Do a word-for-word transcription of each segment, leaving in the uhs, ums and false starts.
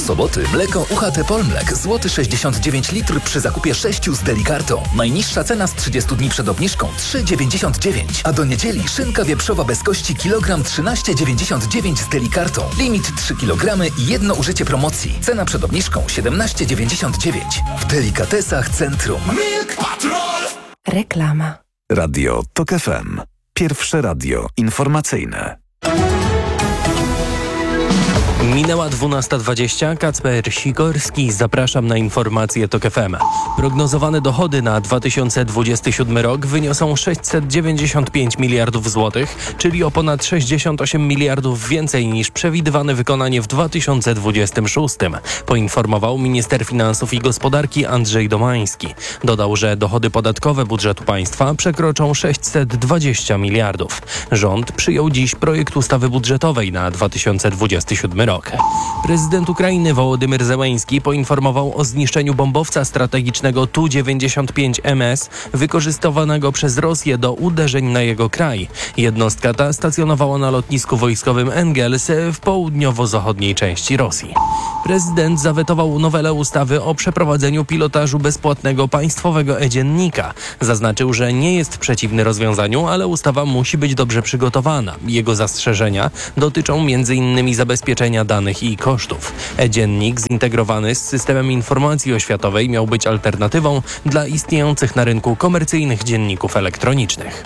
soboty mleko U H T Polmlek złoty sześćdziesiąt dziewięć litr przy zakupie sześciu z Delikartą. Najniższa cena z trzydziestu dni przed obniżką trzy dziewięćdziesiąt dziewięć. A do niedzieli szynka wieprzowa bez kości kilogram trzynaście dziewięćdziesiąt dziewięć z Delikartą. Limit trzy kilogramy i jedno użycie promocji. Cena przed obniżką siedemnaście dziewięćdziesiąt dziewięć. W Delikatesach Centrum. Milk Patrol! Reklama. Radio Tok F M. Pierwsze radio informacyjne. Minęła dwunasta dwadzieścia. Kacper Sikorski. Zapraszam na informacje Tok F M. Prognozowane dochody na dwa tysiące dwudziesty siódmy rok wyniosą sześćset dziewięćdziesiąt pięć miliardów złotych, czyli o ponad sześćdziesiąt osiem miliardów więcej niż przewidywane wykonanie w dwa tysiące dwudziestym szóstym, poinformował minister finansów i gospodarki Andrzej Domański. Dodał, że dochody podatkowe budżetu państwa przekroczą sześćset dwadzieścia miliardów. Rząd przyjął dziś projekt ustawy budżetowej na dwa tysiące dwudziesty siódmy rok. Prezydent Ukrainy Wołodymyr Zełenski poinformował o zniszczeniu bombowca strategicznego Tu dziewięćdziesiąt pięć M S wykorzystywanego przez Rosję do uderzeń na jego kraj. Jednostka ta stacjonowała na lotnisku wojskowym Engels w południowo-zachodniej części Rosji. Prezydent zawetował nowelę ustawy o przeprowadzeniu pilotażu bezpłatnego państwowego e-dziennika. Zaznaczył, że nie jest przeciwny rozwiązaniu, ale ustawa musi być dobrze przygotowana. Jego zastrzeżenia dotyczą między innymi zabezpieczenia danych i kosztów. E-dziennik zintegrowany z systemem informacji oświatowej miał być alternatywą dla istniejących na rynku komercyjnych dzienników elektronicznych.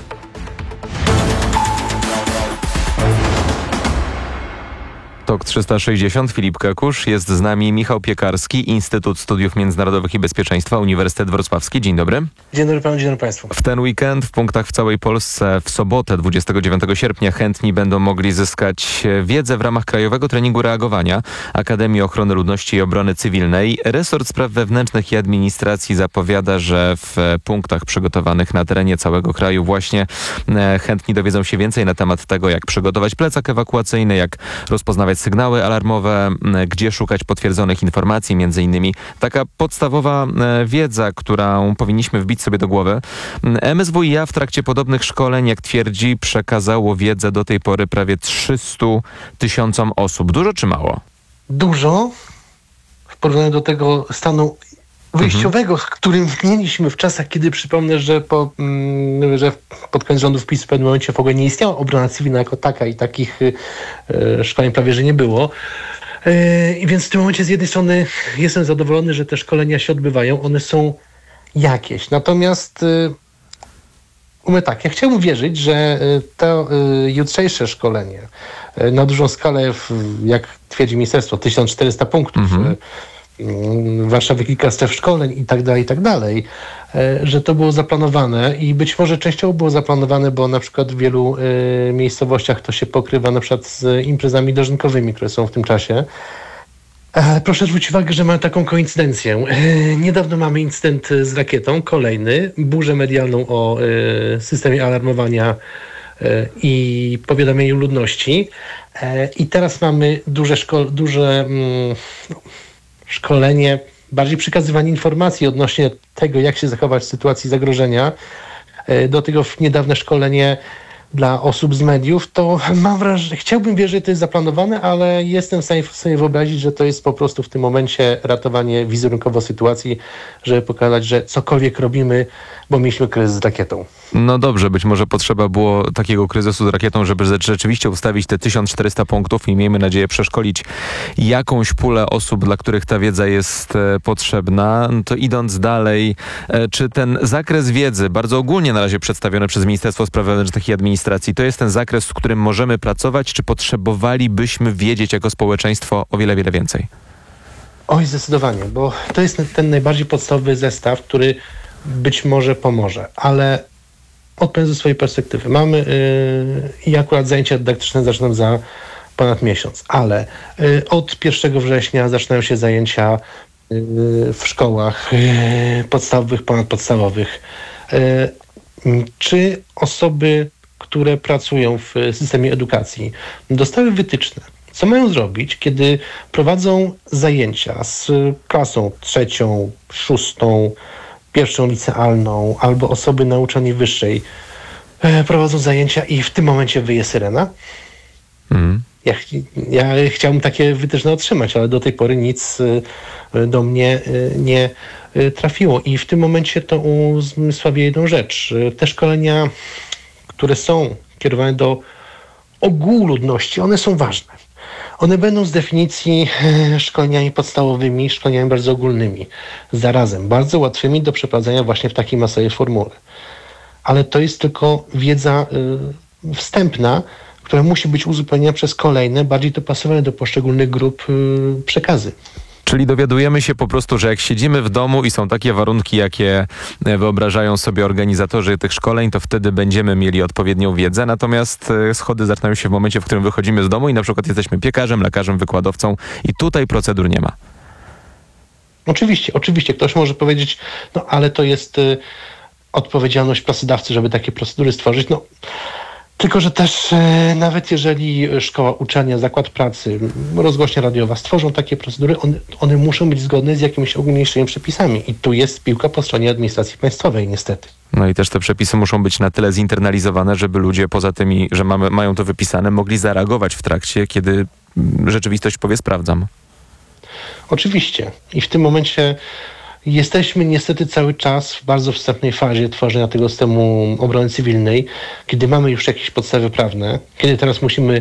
Tok trzysta sześćdziesiąt, Filip Kekusz. Jest z nami Michał Piekarski, Instytut Studiów Międzynarodowych i Bezpieczeństwa, Uniwersytet Wrocławski. Dzień dobry. Dzień dobry panu, dzień dobry państwu. W ten weekend w punktach w całej Polsce w sobotę dwudziestego dziewiątego sierpnia chętni będą mogli zyskać wiedzę w ramach Krajowego Treningu Reagowania Akademii Ochrony Ludności i Obrony Cywilnej. Resort Spraw Wewnętrznych i Administracji zapowiada, że w punktach przygotowanych na terenie całego kraju właśnie chętni dowiedzą się więcej na temat tego, jak przygotować plecak ewakuacyjny, jak rozpoznawać sygnały alarmowe, gdzie szukać potwierdzonych informacji, między innymi taka podstawowa wiedza, którą powinniśmy wbić sobie do głowy. M S W i A w trakcie podobnych szkoleń, jak twierdzi, przekazało wiedzę do tej pory prawie trzystu tysiącom osób. Dużo czy mało? Dużo w porównaniu do tego stanu wyjściowego, mhm. którym mieliśmy w czasach, kiedy przypomnę, że, po, mm, że pod koniec rządów PiS w pewnym momencie w ogóle nie istniała obrona cywilna jako taka i takich y, szkoleń prawie, że nie było. Y, I więc w tym momencie z jednej strony jestem zadowolony, że te szkolenia się odbywają. One są jakieś. Natomiast y, mówię tak, ja chciałbym wierzyć, że to y, jutrzejsze szkolenie y, na dużą skalę, w, jak twierdzi ministerstwo, tysiąc czterysta punktów, mhm. y, w Warszawie kilka stref szkoleń i tak dalej, i tak dalej, że to było zaplanowane i być może częściowo było zaplanowane, bo na przykład w wielu y, miejscowościach to się pokrywa na przykład z imprezami dożynkowymi, które są w tym czasie. Ale proszę zwrócić uwagę, że mamy taką koincydencję. Y, niedawno mamy incydent z rakietą, kolejny, burzę medialną o y, systemie alarmowania y, i powiadamianiu ludności. Y, I teraz mamy duże, szko- duże mm, szkolenie, bardziej przekazywanie informacji odnośnie tego, jak się zachować w sytuacji zagrożenia. Do tego niedawne szkolenie dla osób z mediów, to mam wrażenie, chciałbym wierzyć, że to jest zaplanowane, ale jestem w stanie sobie wyobrazić, że to jest po prostu w tym momencie ratowanie wizerunkowo sytuacji, żeby pokazać, że cokolwiek robimy, bo mieliśmy kryzys z rakietą. No dobrze, być może potrzeba było takiego kryzysu z rakietą, żeby rzeczywiście ustawić te tysiąc czterysta punktów i miejmy nadzieję przeszkolić jakąś pulę osób, dla których ta wiedza jest e, potrzebna. No to idąc dalej, e, czy ten zakres wiedzy, bardzo ogólnie na razie przedstawiony przez Ministerstwo Spraw Wewnętrznych i Administracji, to jest ten zakres, w którym możemy pracować, czy potrzebowalibyśmy wiedzieć jako społeczeństwo o wiele, wiele więcej? Oj, zdecydowanie, bo to jest ten najbardziej podstawowy zestaw, który być może pomoże, ale odpowiem ze swojej perspektywy. Mamy yy, i akurat zajęcia dydaktyczne zaczynam za ponad miesiąc, ale yy, od pierwszego września zaczynają się zajęcia yy, w szkołach yy, podstawowych, ponadpodstawowych. Yy, czy osoby, które pracują w systemie edukacji, dostały wytyczne, co mają zrobić, kiedy prowadzą zajęcia z klasą trzecią, szóstą, pierwszą licealną albo osoby na uczelni wyższej e, prowadzą zajęcia i w tym momencie wyje syrena. Mm. ja, ja chciałbym takie wytyczne otrzymać, ale do tej pory nic do mnie nie trafiło. I w tym momencie to uzmysławię jedną rzecz. Te szkolenia, które są kierowane do ogółu ludności, one są ważne. One będą z definicji szkoleniami podstawowymi, szkoleniami bardzo ogólnymi. Zarazem bardzo łatwymi do przeprowadzenia właśnie w takiej masowej formule. Ale to jest tylko wiedza y, wstępna, która musi być uzupełniona przez kolejne, bardziej dopasowane do poszczególnych grup y, przekazy. Czyli dowiadujemy się po prostu, że jak siedzimy w domu i są takie warunki, jakie wyobrażają sobie organizatorzy tych szkoleń, to wtedy będziemy mieli odpowiednią wiedzę. Natomiast schody zaczynają się w momencie, w którym wychodzimy z domu i na przykład jesteśmy piekarzem, lekarzem, wykładowcą i tutaj procedur nie ma. Oczywiście, oczywiście. Ktoś może powiedzieć, no ale to jest y, odpowiedzialność pracodawcy, żeby takie procedury stworzyć. No, tylko że też e, nawet jeżeli szkoła, uczelnia, zakład pracy, rozgłośnia radiowa stworzą takie procedury, one, one muszą być zgodne z jakimiś ogólniejszymi przepisami. I tu jest piłka po stronie administracji państwowej, niestety. No i też te przepisy muszą być na tyle zinternalizowane, żeby ludzie poza tymi, że mamy, mają to wypisane, mogli zareagować w trakcie, kiedy rzeczywistość powie sprawdzam. Oczywiście. I w tym momencie jesteśmy niestety cały czas w bardzo wstępnej fazie tworzenia tego systemu obrony cywilnej, kiedy mamy już jakieś podstawy prawne, kiedy teraz musimy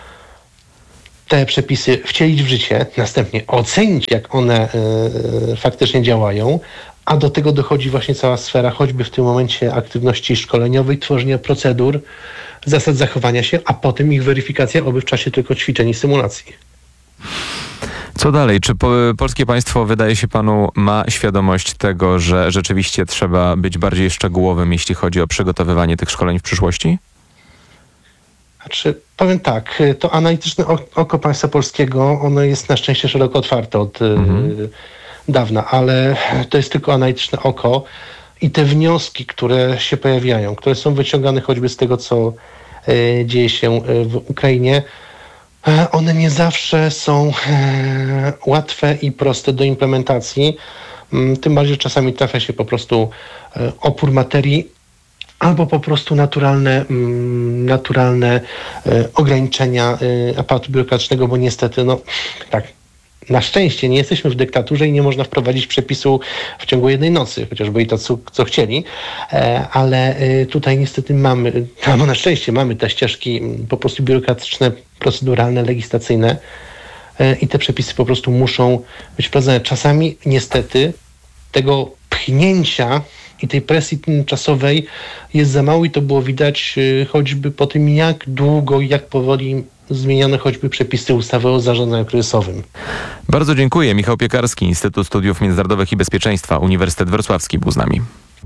te przepisy wcielić w życie, następnie ocenić, jak one y, faktycznie działają, a do tego dochodzi właśnie cała sfera, choćby w tym momencie aktywności szkoleniowej, tworzenia procedur, zasad zachowania się, a potem ich weryfikacja, oby w czasie tylko ćwiczeń i symulacji. Co dalej? Czy po, polskie państwo, wydaje się panu, ma świadomość tego, że rzeczywiście trzeba być bardziej szczegółowym, jeśli chodzi o przygotowywanie tych szkoleń w przyszłości? Znaczy, powiem tak, to analityczne oko państwa polskiego, ono jest na szczęście szeroko otwarte od mhm. y, dawna, ale to jest tylko analityczne oko i te wnioski, które się pojawiają, które są wyciągane choćby z tego, co y, dzieje się w Ukrainie, one nie zawsze są e, łatwe i proste do implementacji. Tym bardziej, że czasami trafia się po prostu e, opór materii albo po prostu naturalne, m, naturalne e, ograniczenia e, aparatu biurokratycznego, bo niestety, no tak, na szczęście nie jesteśmy w dyktaturze i nie można wprowadzić przepisu w ciągu jednej nocy, chociażby i to, co, co chcieli, e, ale e, tutaj niestety mamy, albo na szczęście mamy te ścieżki po prostu biurokratyczne, proceduralne, legislacyjne e, i te przepisy po prostu muszą być wprowadzone. Czasami niestety tego pchnięcia i tej presji czasowej jest za mało i to było widać e, choćby po tym, jak długo i jak powoli zmienione choćby przepisy ustawy o zarządzaniu kryzysowym. Bardzo dziękuję. Michał Piekarski, Instytut Studiów Międzynarodowych i Bezpieczeństwa, Uniwersytet Wrocławski był z nami.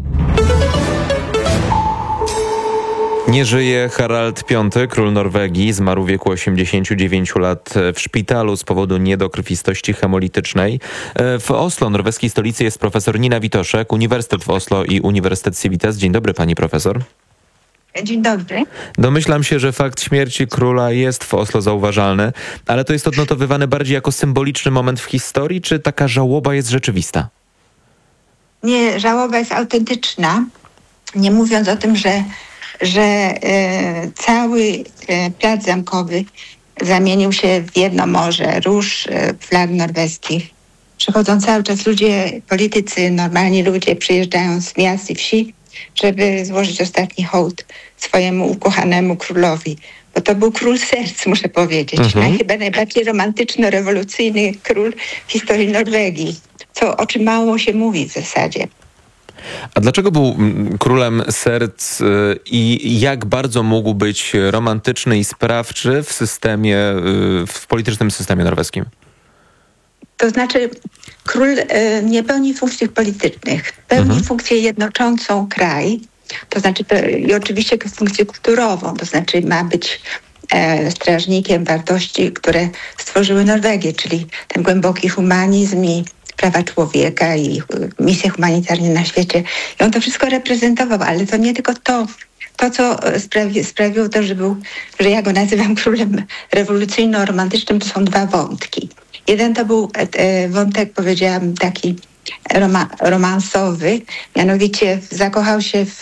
Nie żyje Harald Piąty, król Norwegii. Zmarł w wieku osiemdziesięciu dziewięciu lat w szpitalu z powodu niedokrwistości hemolitycznej. W Oslo, norweskiej stolicy, jest profesor Nina Witoszek, Uniwersytet w Oslo i Uniwersytet Civitas. Dzień dobry, pani profesor. Dzień dobry. Domyślam się, że fakt śmierci króla jest w Oslo zauważalny, ale to jest odnotowywane bardziej jako symboliczny moment w historii, czy taka żałoba jest rzeczywista? Nie, żałoba jest autentyczna. Nie mówiąc o tym, że, że e, cały e, plac zamkowy zamienił się w jedno morze róż, e, flag norweskich. Przychodzą cały czas ludzie, politycy, normalni ludzie przyjeżdżają z miast i wsi, żeby złożyć ostatni hołd swojemu ukochanemu królowi. Bo to był król serc, muszę powiedzieć. Mhm. Chyba najbardziej romantyczno-rewolucyjny król w historii Norwegii. Co, o czym mało się mówi w zasadzie. A dlaczego był królem serc i jak bardzo mógł być romantyczny i sprawczy w systemie, w politycznym systemie norweskim? To znaczy, król e, nie pełni funkcji politycznych, pełni mhm. funkcję jednoczącą kraj, to znaczy i oczywiście funkcję kulturową, to znaczy ma być e, strażnikiem wartości, które stworzyły Norwegię, czyli ten głęboki humanizm i prawa człowieka i misje humanitarne na świecie. I on to wszystko reprezentował, ale to nie tylko to. To, co sprawi, sprawiło to, że, był, że ja go nazywam królem rewolucyjno-romantycznym, to są dwa wątki. Jeden to był e, wątek, powiedziałam, taki roma, romansowy, mianowicie zakochał się w,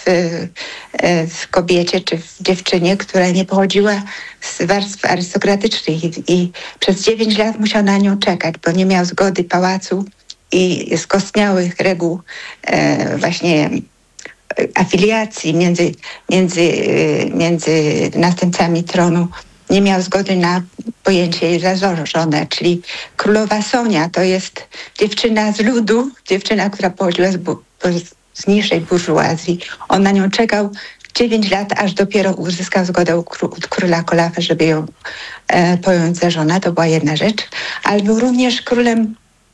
w kobiecie czy w dziewczynie, która nie pochodziła z warstw arystokratycznych i, i przez dziewięć lat musiał na nią czekać, bo nie miał zgody pałacu i skostniałych reguł e, właśnie afiliacji między, między, między następcami tronu. Nie miał zgody na pojęcie jej za żonę, czyli królowa Sonia to jest dziewczyna z ludu, dziewczyna, która pochodziła z, bu- z niższej burżuazji. On na nią czekał dziewięć lat, aż dopiero uzyskał zgodę u kró- króla Kolafy, żeby ją e, pojąć za żonę. To była jedna rzecz. Ale był również królem,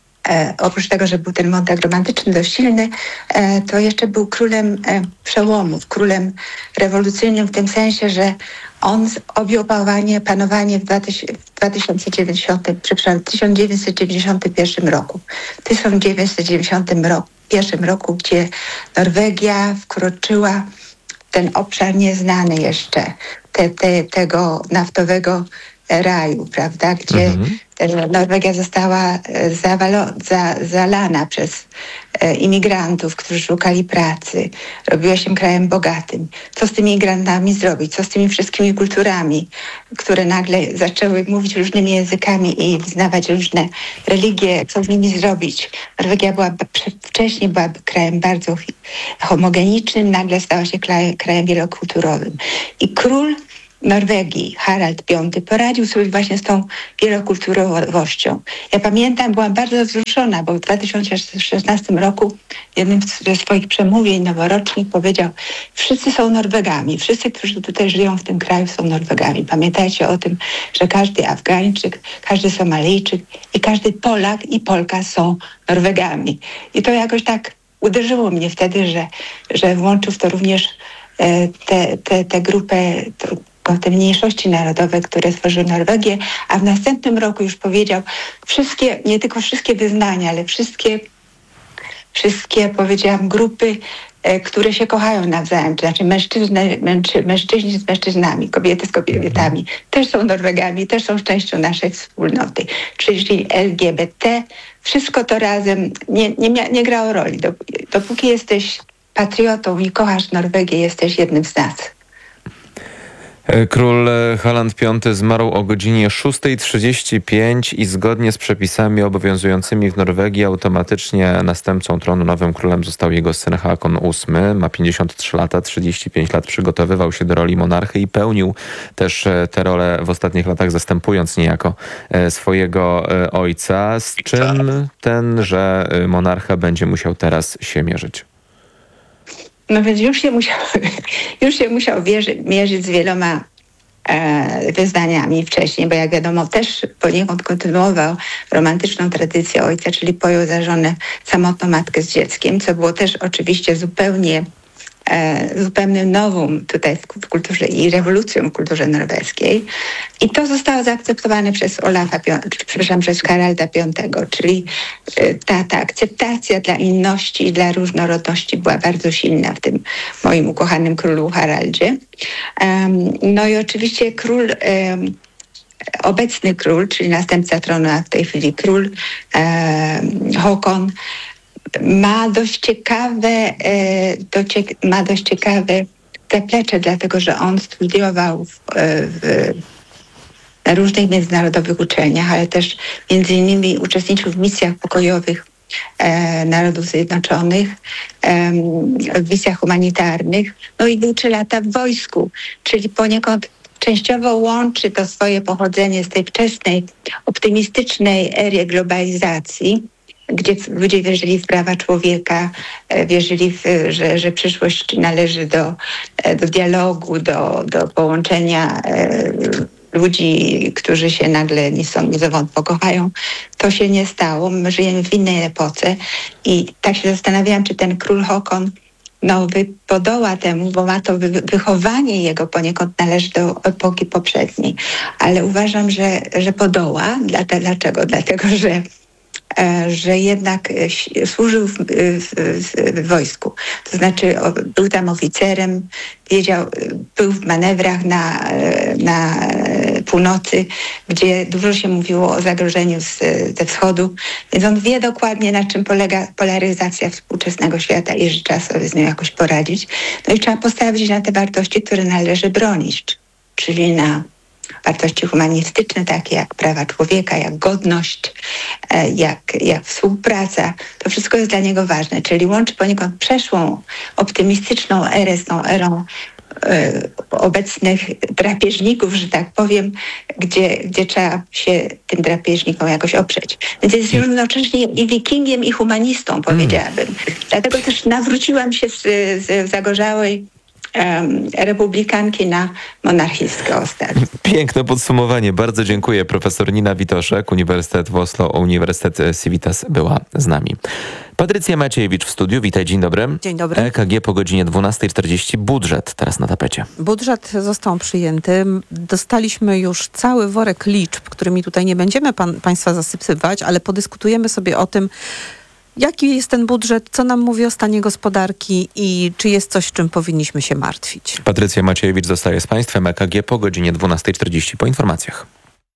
e, oprócz tego, że był ten wątek romantyczny, dość silny, e, to jeszcze był królem e, przełomów, królem rewolucyjnym w tym sensie, że on objął panowanie, panowanie w, dwa tysiące dziewięćdziesiątym, przepraszam, w tysiąc dziewięćset dziewięćdziesiątym pierwszym roku. W tysiąc dziewięćset dziewięćdziesiątym pierwszym roku, gdzie Norwegia wkroczyła w ten obszar nieznany jeszcze, te, te, tego naftowego raju, prawda, gdzie mhm. Norwegia została zawalo, za, zalana przez e, imigrantów, którzy szukali pracy. Robiła się krajem bogatym. Co z tymi imigrantami zrobić? Co z tymi wszystkimi kulturami, które nagle zaczęły mówić różnymi językami i wyznawać różne religie? Co z nimi zrobić? Norwegia była wcześniej była krajem bardzo homogenicznym, nagle stała się krajem, krajem wielokulturowym. I król Norwegii, Harald Piąty, poradził sobie właśnie z tą wielokulturowością. Ja pamiętam, byłam bardzo wzruszona, bo w dwa tysiące szesnastym roku w jednym ze swoich przemówień noworocznych powiedział: wszyscy są Norwegami, wszyscy, którzy tutaj żyją w tym kraju, są Norwegami. Pamiętajcie o tym, że każdy Afgańczyk, każdy Somalijczyk i każdy Polak i Polka są Norwegami. I to jakoś tak uderzyło mnie wtedy, że, że włączył w to również e, te, te, te grupę, to, te mniejszości narodowe, które stworzyły Norwegię, a w następnym roku już powiedział wszystkie, nie tylko wszystkie wyznania, ale wszystkie, wszystkie powiedziałam, grupy, e, które się kochają nawzajem, to znaczy mężczyzny, mężczy, mężczyźni z mężczyznami, kobiety z kobietami, też są Norwegami, też są częścią naszej wspólnoty, czyli L G B T, wszystko to razem nie, nie, mia- nie grało roli. Dopóki jesteś patriotą i kochasz Norwegię, jesteś jednym z nas. Król Harald Piąty zmarł o godzinie szósta trzydzieści pięć i zgodnie z przepisami obowiązującymi w Norwegii automatycznie następcą tronu, nowym królem został jego syn Haakon ósmy. Ma pięćdziesiąt trzy lata, trzydzieści pięć lat przygotowywał się do roli monarchy i pełnił też tę rolę w ostatnich latach, zastępując niejako swojego ojca, z czym tenże monarcha będzie musiał teraz się mierzyć. No więc już się musiał, już się musiał wierzy, mierzyć z wieloma e, wyznaniami wcześniej, bo jak wiadomo też poniekąd kontynuował romantyczną tradycję ojca, czyli pojął za żonę samotną matkę z dzieckiem, co było też oczywiście zupełnie e, zupełnym nowum tutaj w kulturze i rewolucją w kulturze norweskiej. I to zostało zaakceptowane przez Olafa, przepraszam, przez Haralda Piątego, czyli ta, ta akceptacja dla inności i dla różnorodności była bardzo silna w tym moim ukochanym królu Haraldzie. Um, no i oczywiście król, um, obecny król, czyli następca tronu, a w tej chwili król um, Håkon, ma dość ciekawe, e, docie, ma dość ciekawe zaplecze, dlatego że on studiował w, w, na różnych międzynarodowych uczelniach, ale też między innymi uczestniczył w misjach pokojowych e, Narodów Zjednoczonych, e, w misjach humanitarnych, no i był trzy lata w wojsku, czyli poniekąd częściowo łączy to swoje pochodzenie z tej wczesnej, optymistycznej ery globalizacji, gdzie ludzie wierzyli w prawa człowieka, wierzyli, w, że, że przyszłość należy do, do dialogu, do, do połączenia e, ludzi, którzy się nagle ni stąd, ni zowąd pokochają. To się nie stało. My żyjemy w innej epoce i tak się zastanawiałam, czy ten król Håkon no, podoła temu, bo ma to wy, wychowanie jego poniekąd należy do epoki poprzedniej. Ale uważam, że, że podoła. Dlaczego? Dlatego, że że jednak służył w, w, w wojsku. To znaczy był tam oficerem, wiedział, był w manewrach na, na północy, gdzie dużo się mówiło o zagrożeniu z, ze wschodu, więc on wie dokładnie, na czym polega polaryzacja współczesnego świata i że trzeba sobie z nią jakoś poradzić. No i trzeba postawić na te wartości, które należy bronić, czyli na wartości humanistyczne, takie jak prawa człowieka, jak godność, jak, jak współpraca. To wszystko jest dla niego ważne, czyli łączy poniekąd przeszłą, optymistyczną erę z tą erą e, obecnych drapieżników, że tak powiem, gdzie, gdzie trzeba się tym drapieżnikom jakoś oprzeć. Więc jest równocześnie i wikingiem, i humanistą, powiedziałabym. Mm. Dlatego też nawróciłam się z, z zagorzałej Um, republikanki na monarchistkę ostatnio. Piękne podsumowanie. Bardzo dziękuję. Profesor Nina Witoszek, Uniwersytet w Oslo, Uniwersytet Civitas była z nami. Patrycja Maciejewicz w studiu. Witaj, dzień dobry. Dzień dobry. E K G po godzinie dwunastej czterdzieści. Budżet teraz na tapecie. Budżet został przyjęty. Dostaliśmy już cały worek liczb, którymi tutaj nie będziemy pan, państwa zasypywać, ale podyskutujemy sobie o tym, jaki jest ten budżet, co nam mówi o stanie gospodarki i czy jest coś, czym powinniśmy się martwić. Patrycja Maciejewicz zostaje z państwem. E K G po godzinie dwunastej czterdzieści po informacjach.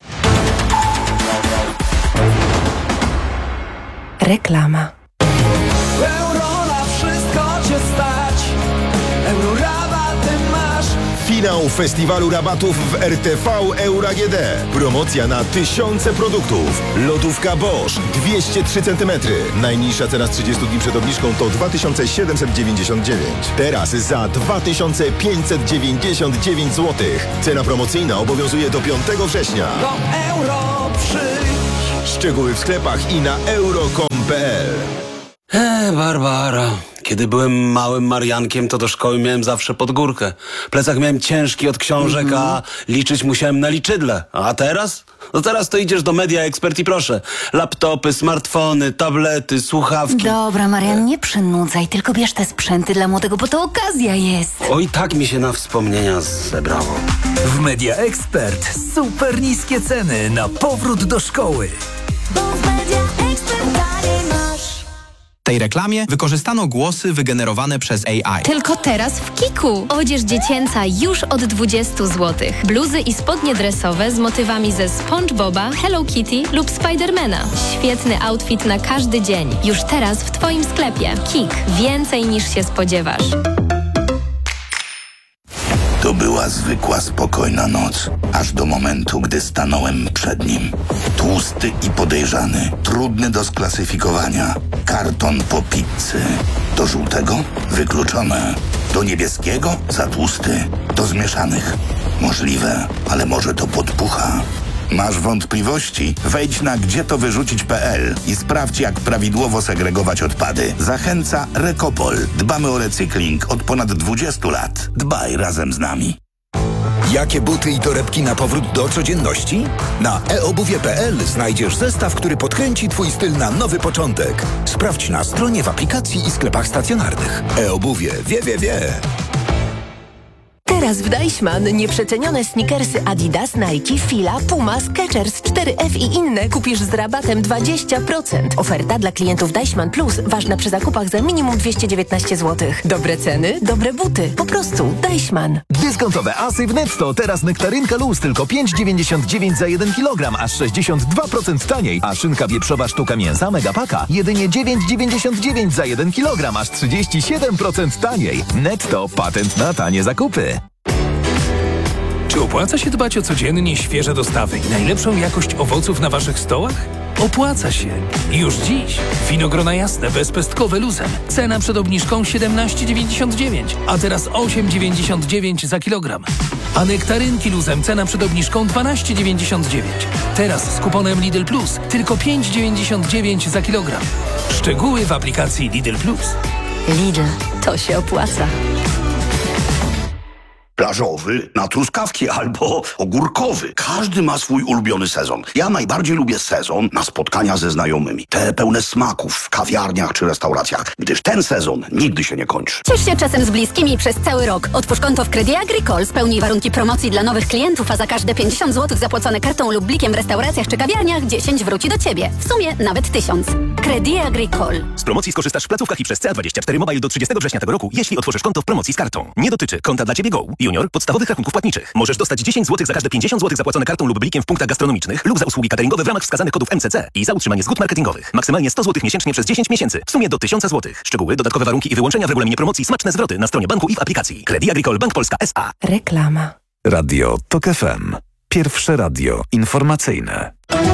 Reklama. Euro na wszystko cię stać. Euro rabaty masz. Finał festiwalu rabatów w R T V Euro A G D. Promocja na tysiące produktów. Lodówka Bosch dwieście trzy centymetry. Najniższa cena z trzydziestu dni przed obniżką to dwa tysiące siedemset dziewięćdziesiąt dziewięć. Teraz za dwa tysiące pięćset dziewięćdziesiąt dziewięć złotych. Cena promocyjna obowiązuje do piątego września. Do euro przyjdź. Szczegóły w sklepach i na euro kropka com kropka p l. Eee, Barbara. Kiedy byłem małym Mariankiem, to do szkoły miałem zawsze pod górkę. Plecak miałem ciężki od książek, mm-hmm. a liczyć musiałem na liczydle. A teraz? No teraz to idziesz do Media Expert i proszę. Laptopy, smartfony, tablety, słuchawki. Dobra, Marian, nie przynudzaj, tylko bierz te sprzęty dla młodego, bo to okazja jest. Oj, tak mi się na wspomnienia zebrało. W Media Expert super niskie ceny na powrót do szkoły. Bo w Media Expert taniej masz. W tej reklamie wykorzystano głosy wygenerowane przez A I. Tylko teraz w Kiku. Odzież dziecięca już od dwudziestu złotych. Bluzy i spodnie dresowe z motywami ze SpongeBoba, Hello Kitty lub Spidermana. Świetny outfit na każdy dzień. Już teraz w Twoim sklepie. Kik. Więcej niż się spodziewasz. To była zwykła, spokojna noc, aż do momentu, gdy stanąłem przed nim. Tłusty i podejrzany, trudny do sklasyfikowania. Karton po pizzy. Do żółtego? Wykluczone. Do niebieskiego? Za tłusty. Do zmieszanych? Możliwe, ale może to podpucha. Masz wątpliwości? Wejdź na gdzie to wyrzucić kropka p l i sprawdź, jak prawidłowo segregować odpady. Zachęca Recopol. Dbamy o recykling od ponad dwudziestu lat. Dbaj razem z nami. Jakie buty i torebki na powrót do codzienności? Na e obuwie kropka p l znajdziesz zestaw, który podkręci Twój styl na nowy początek. Sprawdź na stronie, w aplikacji i sklepach stacjonarnych. E-obuwie wie, wie, wie. Teraz w Deichmann nieprzecenione sneakersy Adidas, Nike, Fila, Puma, Skechers, cztery F i inne kupisz z rabatem dwadzieścia procent. Oferta dla klientów Deichmann Plus ważna przy zakupach za minimum dwieście dziewiętnaście złotych. Dobre ceny, dobre buty. Po prostu Deichmann. Dyskontowe asy w Netto. Teraz nektarynka luz tylko pięć dziewięćdziesiąt dziewięć za jeden kilogram, aż sześćdziesiąt dwa procent taniej. A szynka wieprzowa sztuka mięsa Megapaka jedynie dziewięć dziewięćdziesiąt dziewięć za jeden kilogram, aż trzydzieści siedem procent taniej. Netto. Patent na tanie zakupy. Czy opłaca się dbać o codziennie świeże dostawy i najlepszą jakość owoców na waszych stołach? Opłaca się. Już dziś. Winogrona jasne, bezpestkowe luzem. Cena przed obniżką siedemnaście dziewięćdziesiąt dziewięć, a teraz osiem dziewięćdziesiąt dziewięć za kilogram. A nektarynki luzem, cena przed obniżką dwanaście dziewięćdziesiąt dziewięć. Teraz z kuponem Lidl Plus tylko pięć dziewięćdziesiąt dziewięć za kilogram. Szczegóły w aplikacji Lidl Plus. Lidl, to się opłaca. plażowy na truskawki albo ogórkowy. Każdy ma swój ulubiony sezon. Ja najbardziej lubię sezon na spotkania ze znajomymi. Te pełne smaków w kawiarniach czy restauracjach, gdyż ten sezon nigdy się nie kończy. Ciesz się czasem z bliskimi przez cały rok. Otwórz konto w Credit Agricole, spełnij warunki promocji dla nowych klientów, a za każde pięćdziesiąt złotych zapłacone kartą lub blikiem w restauracjach czy kawiarniach dziesięć wróci do Ciebie. W sumie nawet tysiąc. Credit Agricole. Z promocji skorzystasz w placówkach i przez C A dwadzieścia cztery Mobile do trzydziestego września tego roku, jeśli otworzysz konto w promocji z kartą. Nie dotyczy konta dla Ciebie Go, Junior, podstawowych rachunków płatniczych. Możesz dostać dziesięć złotych za każde pięćdziesiąt złotych zapłacone kartą lub blikiem w punktach gastronomicznych lub za usługi cateringowe w ramach wskazanych kodów M C C i za utrzymanie zgód marketingowych. Maksymalnie sto złotych miesięcznie przez dziesięć miesięcy. W sumie do tysiąc złotych. Szczegóły, dodatkowe warunki i wyłączenia w regulaminie promocji, smaczne zwroty na stronie banku i w aplikacji. Credit Agricole Bank Polska S A. Reklama. Radio TOK F M. Pierwsze radio informacyjne.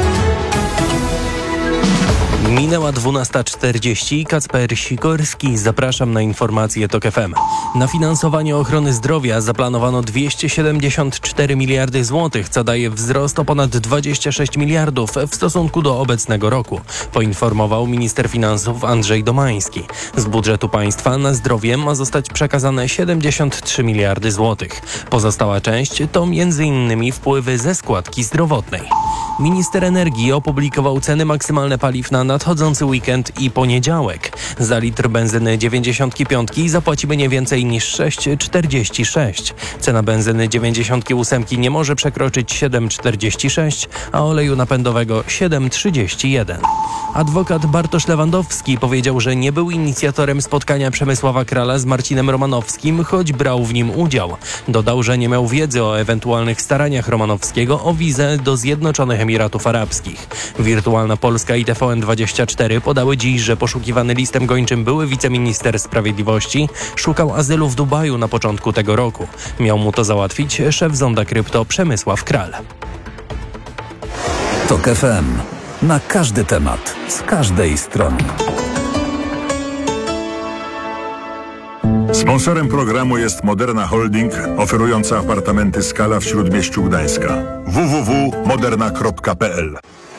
Minęła dwunasta czterdzieści. Kacper Sikorski. Zapraszam na informacje TOK F M. Na finansowanie ochrony zdrowia zaplanowano dwieście siedemdziesiąt cztery miliardy złotych, co daje wzrost o ponad dwadzieścia sześć miliardów w stosunku do obecnego roku, poinformował minister finansów Andrzej Domański. Z budżetu państwa na zdrowie ma zostać przekazane siedemdziesiąt trzy miliardy złotych. Pozostała część to między innymi wpływy ze składki zdrowotnej. Minister energii opublikował ceny maksymalne paliw na nadchodzący weekend i poniedziałek. Za litr benzyny dziewięćdziesiąt pięć zapłacimy nie więcej niż sześć czterdzieści sześć. Cena benzyny dziewięćdziesiąt osiem nie może przekroczyć siedem czterdzieści sześć, a oleju napędowego siedem trzydzieści jeden. Adwokat Bartosz Lewandowski powiedział, że nie był inicjatorem spotkania Przemysława Krala z Marcinem Romanowskim, choć brał w nim udział. Dodał, że nie miał wiedzy o ewentualnych staraniach Romanowskiego o wizę do Zjednoczonych Emiratów Arabskich. Wirtualna Polska i T V N dwadzieścia cztery podały dziś, że poszukiwany listem gończym były wiceminister sprawiedliwości szukał azylu w Dubaju na początku tego roku. Miał mu to załatwić szef Zonda Krypto Przemysław Kral. TOK F M. Na każdy temat, z każdej strony. Sponsorem programu jest Moderna Holding, oferująca apartamenty Skala w Śródmieściu Gdańska. w w w kropka moderna kropka p l.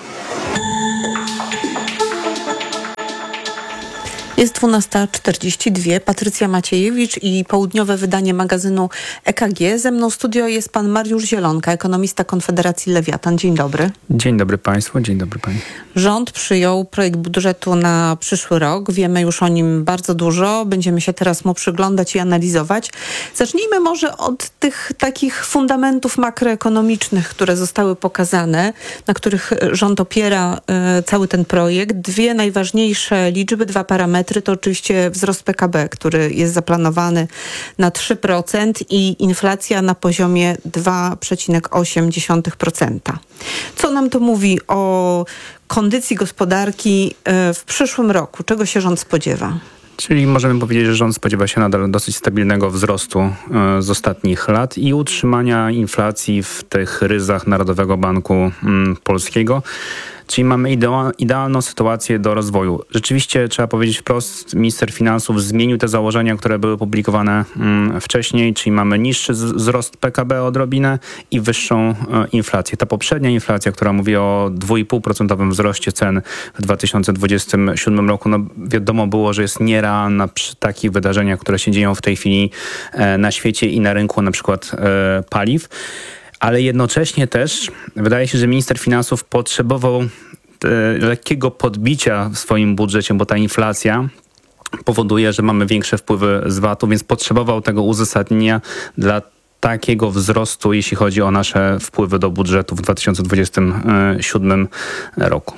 Jest dwunasta czterdzieści dwa. Patrycja Maciejewicz i południowe wydanie magazynu E K G. Ze mną w studio jest pan Mariusz Zielonka, ekonomista Konfederacji Lewiatan. Dzień dobry. Dzień dobry państwu, dzień dobry pani. Rząd przyjął projekt budżetu na przyszły rok. Wiemy już o nim bardzo dużo. Będziemy się teraz mu przyglądać i analizować. Zacznijmy może od tych takich fundamentów makroekonomicznych, które zostały pokazane, na których rząd opiera y, cały ten projekt. Dwie najważniejsze liczby, dwa parametry to oczywiście wzrost P K B, który jest zaplanowany na trzy procent i inflacja na poziomie dwa przecinek osiem procent. Co nam to mówi o kondycji gospodarki w przyszłym roku? Czego się rząd spodziewa? Czyli możemy powiedzieć, że rząd spodziewa się nadal dosyć stabilnego wzrostu z ostatnich lat i utrzymania inflacji w tych ryzach Narodowego Banku Polskiego. Czyli mamy idea- idealną sytuację do rozwoju. Rzeczywiście trzeba powiedzieć wprost, minister finansów zmienił te założenia, które były publikowane mm, wcześniej, czyli mamy niższy z- wzrost P K B odrobinę i wyższą e, inflację. Ta poprzednia inflacja, która mówi o dwa i pół procent wzroście cen w dwa tysiące dwudziestym siódmym roku, no wiadomo było, że jest nierealna przy takich wydarzeniach, które się dzieją w tej chwili e, na świecie i na rynku na przykład e, paliw. Ale jednocześnie też wydaje się, że minister finansów potrzebował e, lekkiego podbicia w swoim budżecie, bo ta inflacja powoduje, że mamy większe wpływy z V A T-u, więc potrzebował tego uzasadnienia dla takiego wzrostu, jeśli chodzi o nasze wpływy do budżetu w dwa tysiące dwudziestym siódmym roku.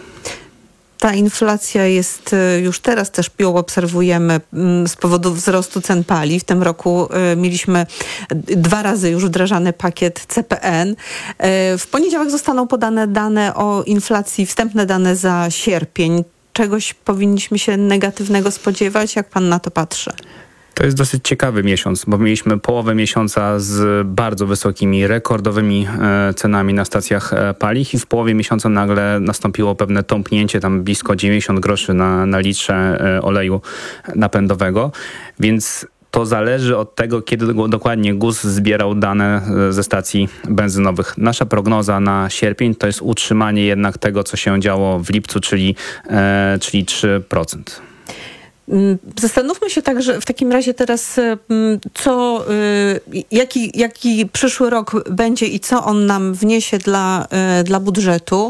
Ta inflacja jest już teraz też ją obserwujemy z powodu wzrostu cen paliw. W tym roku mieliśmy dwa razy już wdrażany pakiet C P N. W poniedziałek zostaną podane dane o inflacji, wstępne dane za sierpień. Czegoś powinniśmy się negatywnego spodziewać? Jak pan na to patrzy? To jest dosyć ciekawy miesiąc, bo mieliśmy połowę miesiąca z bardzo wysokimi, rekordowymi e, cenami na stacjach e, paliw i w połowie miesiąca nagle nastąpiło pewne tąpnięcie, tam blisko dziewięćdziesiąt groszy na, na litrze e, oleju napędowego, więc to zależy od tego, kiedy dokładnie G U S zbierał dane ze stacji benzynowych. Nasza prognoza na sierpień to jest utrzymanie jednak tego, co się działo w lipcu, czyli, e, czyli trzy procent. Zastanówmy się także w takim razie teraz, co, jaki, jaki przyszły rok będzie i co on nam wniesie dla, dla budżetu.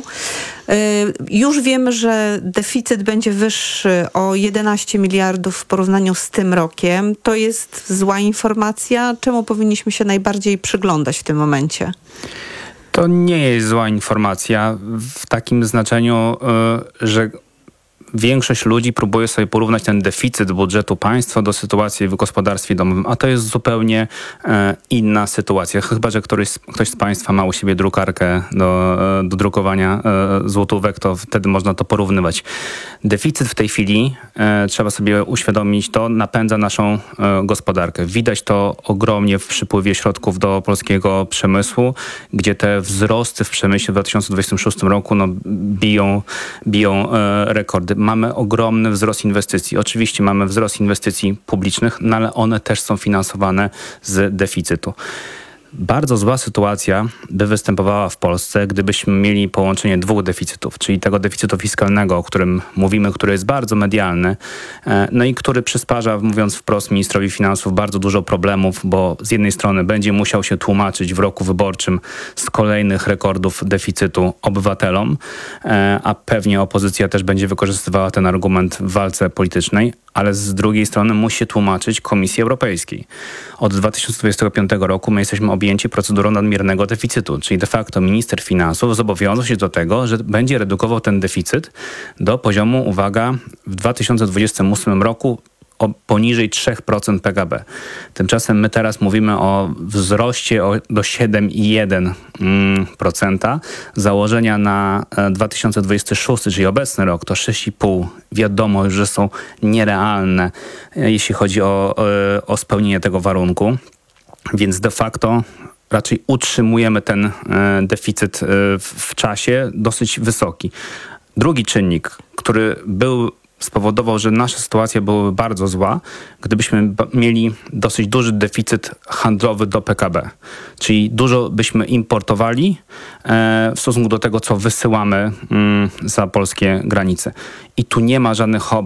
Już wiemy, że deficyt będzie wyższy o jedenaście miliardów w porównaniu z tym rokiem. To jest zła informacja. Czemu powinniśmy się najbardziej przyglądać w tym momencie? To nie jest zła informacja w takim znaczeniu, że większość ludzi próbuje sobie porównać ten deficyt budżetu państwa do sytuacji w gospodarstwie domowym, a to jest zupełnie e, inna sytuacja. Chyba że któryś, ktoś z państwa ma u siebie drukarkę do, do drukowania e, złotówek, to wtedy można to porównywać. Deficyt w tej chwili, e, trzeba sobie uświadomić, to napędza naszą e, gospodarkę. Widać to ogromnie w przypływie środków do polskiego przemysłu, gdzie te wzrosty w przemyśle w dwa tysiące dwudziestym szóstym roku no, biją, biją e, rekordy. Mamy ogromny wzrost inwestycji. Oczywiście mamy wzrost inwestycji publicznych, no ale one też są finansowane z deficytu. Bardzo zła sytuacja by występowała w Polsce, gdybyśmy mieli połączenie dwóch deficytów, czyli tego deficytu fiskalnego, o którym mówimy, który jest bardzo medialny, no i który przysparza, mówiąc wprost, ministrowi finansów bardzo dużo problemów, bo z jednej strony będzie musiał się tłumaczyć w roku wyborczym z kolejnych rekordów deficytu obywatelom, a pewnie opozycja też będzie wykorzystywała ten argument w walce politycznej, ale z drugiej strony musi się tłumaczyć Komisji Europejskiej. Od dwa tysiące dwudziestego piątego roku my jesteśmy objęci procedurą nadmiernego deficytu, czyli de facto minister finansów zobowiązał się do tego, że będzie redukował ten deficyt do poziomu, uwaga, w dwa tysiące dwudziestym ósmym roku o poniżej trzy procent P K B. Tymczasem my teraz mówimy o wzroście o, do siedem przecinek jeden procent. Założenia na dwa tysiące dwudziesty szósty, czyli obecny rok, to sześć przecinek pięć. Wiadomo już, że są nierealne, jeśli chodzi o, o spełnienie tego warunku. Więc de facto raczej utrzymujemy ten deficyt w czasie dosyć wysoki. Drugi czynnik, który był spowodował, że nasza sytuacja byłaby bardzo zła, gdybyśmy mieli dosyć duży deficyt handlowy do P K B. Czyli dużo byśmy importowali e, w stosunku do tego, co wysyłamy mm, za polskie granice. I tu nie ma żadnych